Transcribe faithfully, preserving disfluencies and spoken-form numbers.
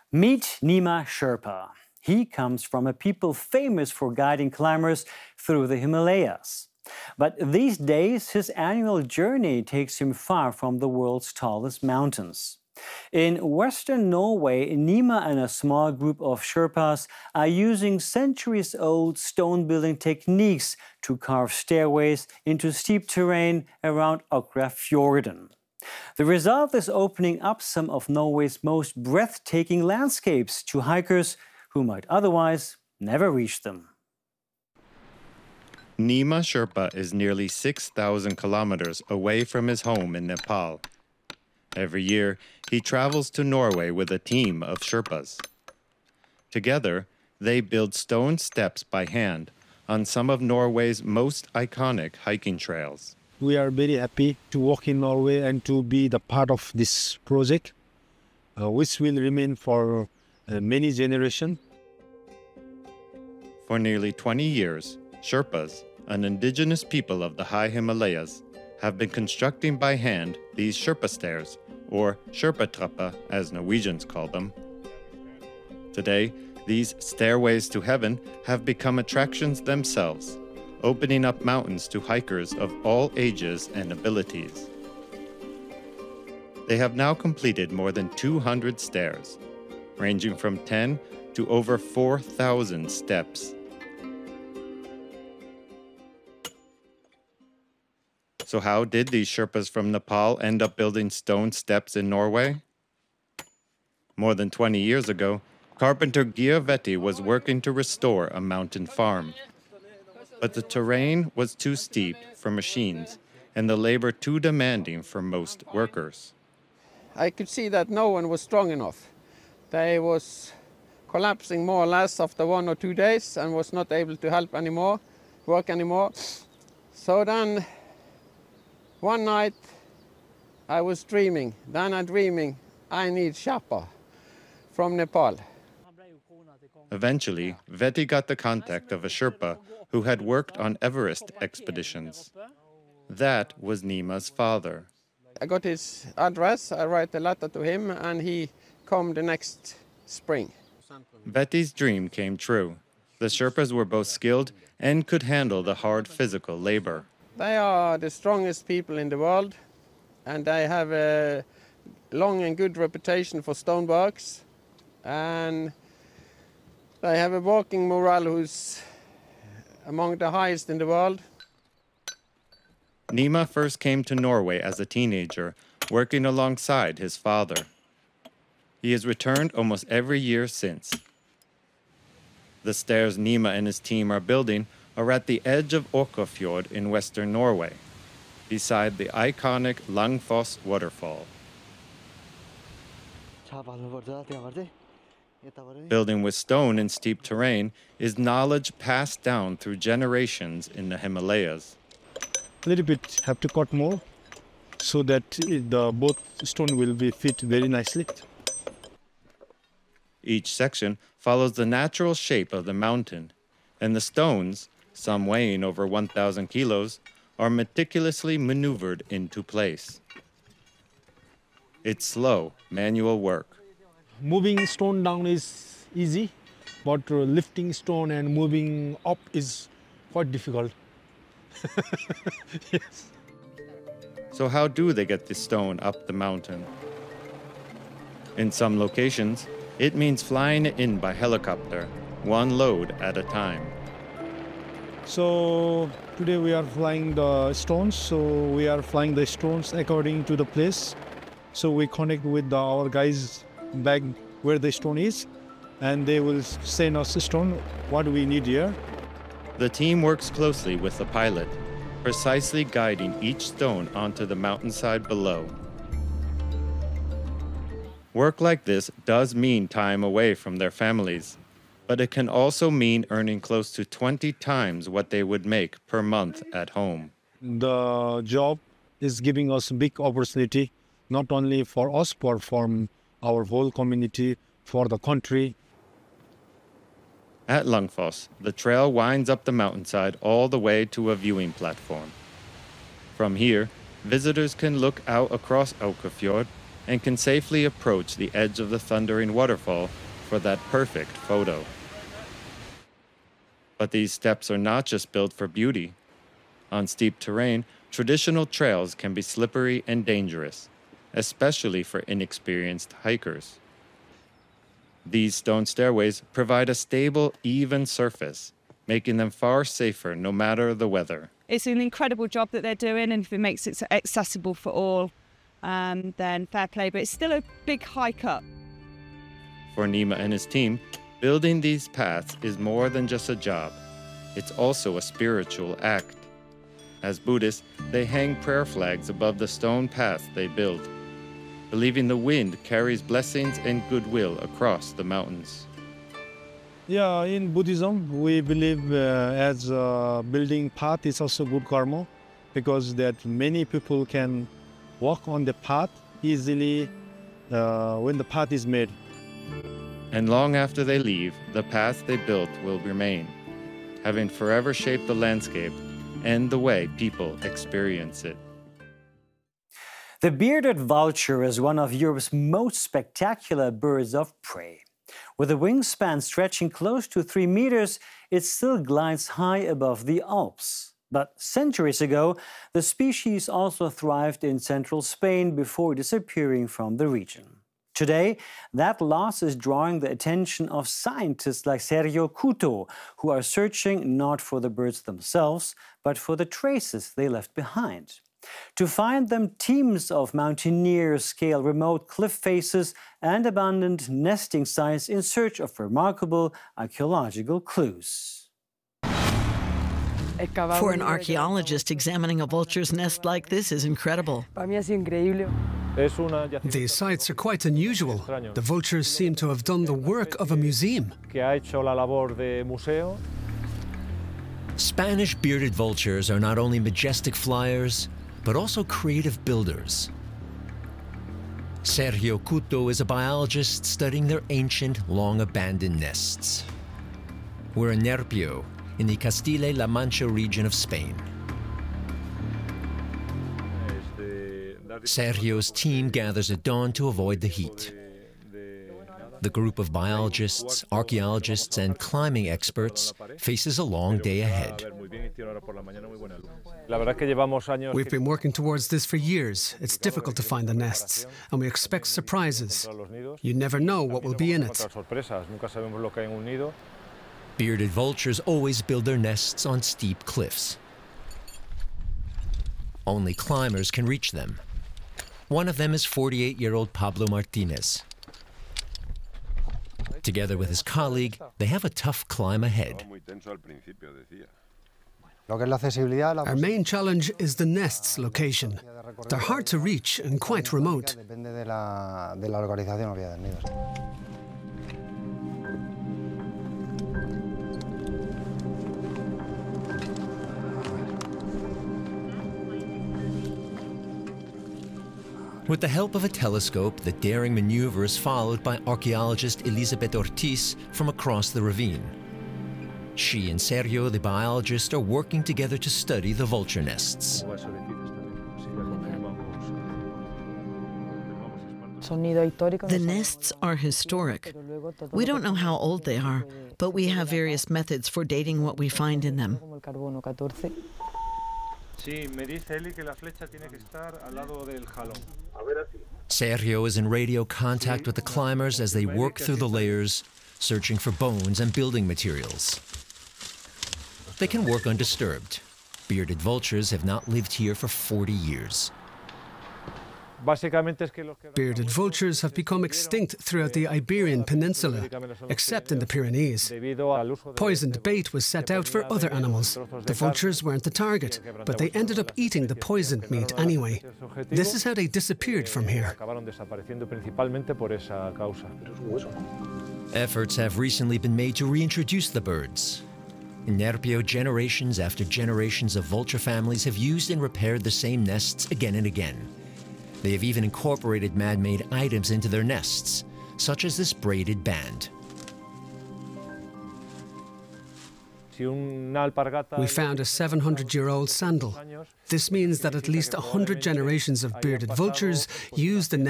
Meet Nima Sherpa. He comes from a people famous for guiding climbers through the Himalayas. But these days, his annual journey takes him far from the world's tallest mountains. In Western Norway, Nima and a small group of Sherpas are using centuries-old stone-building techniques to carve stairways into steep terrain around Okrafjorden. The result is opening up some of Norway's most breathtaking landscapes to hikers who might otherwise never reach them. Nima Sherpa is nearly six thousand kilometers away from his home in Nepal. Every year, he travels to Norway with a team of Sherpas. Together, they build stone steps by hand on some of Norway's most iconic hiking trails. We are very happy to work in Norway and to be the part of this project, uh, which will remain for uh, many generations. For nearly twenty years, Sherpas, an indigenous people of the high Himalayas, have been constructing by hand these Sherpa stairs, or Sherpatrappa as Norwegians call them. Today, these stairways to heaven have become attractions themselves, opening up mountains to hikers of all ages and abilities. They have now completed more than two hundred stairs, ranging from ten to over four thousand steps. So how did these Sherpas from Nepal end up building stone steps in Norway? More than twenty years ago, carpenter Geir Vetti was working to restore a mountain farm. But the terrain was too steep for machines and the labor too demanding for most workers. I could see that no one was strong enough. They was collapsing more or less after one or two days and was not able to help anymore, work anymore. So then one night I was dreaming, then I'm dreaming I need Sherpa from Nepal. Eventually, Vetti got the contact of a Sherpa who had worked on Everest expeditions. That was Nima's father. I got his address, I write a letter to him, and he came the next spring. Vetti's dream came true. The Sherpas were both skilled and could handle the hard physical labor. They are the strongest people in the world, and they have a long and good reputation for stoneworks, and they have a working morale who's among the highest in the world. Nima first came to Norway as a teenager, working alongside his father. He has returned almost every year since. The stairs Nima and his team are building are at the edge of Åkafjord in western Norway, beside the iconic Langfoss waterfall. Building with stone in steep terrain is knowledge passed down through generations in the Himalayas. A little bit have to cut more so that the both stone will be fit very nicely. Each section follows the natural shape of the mountain, and the stones, some weighing over one thousand kilos, are meticulously maneuvered into place. It's slow, manual work. Moving stone down is easy, but lifting stone and moving up is quite difficult. Yes. So how do they get the stone up the mountain? In some locations, it means flying it in by helicopter, one load at a time. So today we are flying the stones, so we are flying the stones according to the place. So we connect with the, our guys back where the stone is, and they will send us the stone, what we need here. The team works closely with the pilot, precisely guiding each stone onto the mountainside below. Work like this does mean time away from their families, but it can also mean earning close to twenty times what they would make per month at home. The job is giving us big opportunity, not only for us, but for our whole community, for the country. At Langfoss, the trail winds up the mountainside all the way to a viewing platform. From here, visitors can look out across Åkafjord and can safely approach the edge of the thundering waterfall for that perfect photo. But these steps are not just built for beauty. On steep terrain, traditional trails can be slippery and dangerous, especially for inexperienced hikers. These stone stairways provide a stable, even surface, making them far safer no matter the weather. It's an incredible job that they're doing, and if it makes it accessible for all, um, then fair play, but it's still a big hike up. For Nima and his team, building these paths is more than just a job. It's also a spiritual act. As Buddhists, they hang prayer flags above the stone paths they build, believing the wind carries blessings and goodwill across the mountains. Yeah, in Buddhism, we believe uh, as a building path is also good karma, because that many people can walk on the path easily uh, when the path is made. And long after they leave, the path they built will remain, having forever shaped the landscape and the way people experience it. The bearded vulture is one of Europe's most spectacular birds of prey. With a wingspan stretching close to three meters, it still glides high above the Alps. But centuries ago, the species also thrived in central Spain before disappearing from the region. Today, that loss is drawing the attention of scientists like Sergio Couto, who are searching not for the birds themselves, but for the traces they left behind. To find them, teams of mountaineers scale remote cliff faces and abandoned nesting sites in search of remarkable archaeological clues. For an archaeologist, examining a vulture's nest like this is incredible. These sites are quite unusual. The vultures seem to have done the work of a museum. Spanish bearded vultures are not only majestic flyers, but also creative builders. Sergio Couto is a biologist studying their ancient, long-abandoned nests. We're in Nerpio, in the Castilla-La Mancha region of Spain. Sergio's team gathers at dawn to avoid the heat. The group of biologists, archaeologists, and climbing experts faces a long day ahead. We've been working towards this for years. It's difficult to find the nests, and we expect surprises. You never know what will be in it. Bearded vultures always build their nests on steep cliffs. Only climbers can reach them. One of them is forty-eight-year-old Pablo Martinez. Together with his colleague, they have a tough climb ahead. Our main challenge is the nest's location. They're hard to reach and quite remote. With the help of a telescope, the daring maneuver is followed by archaeologist Elisabet Ortiz from across the ravine. She and Sergio, the biologist, are working together to study the vulture nests. The nests are historic. We don't know how old they are, but we have various methods for dating what we find in them. Sergio is in radio contact with the climbers as they work through the layers, searching for bones and building materials. They can work undisturbed. Bearded vultures have not lived here for forty years. Bearded vultures have become extinct throughout the Iberian Peninsula, except in the Pyrenees. Poisoned bait was set out for other animals. The vultures weren't the target, but they ended up eating the poisoned meat anyway. This is how they disappeared from here. Efforts have recently been made to reintroduce the birds. In Nerpio, generations after generations of vulture families have used and repaired the same nests again and again. They have even incorporated man-made items into their nests, such as this braided band. We found a seven hundred year old sandal. This means that at least one hundred generations of bearded vultures used the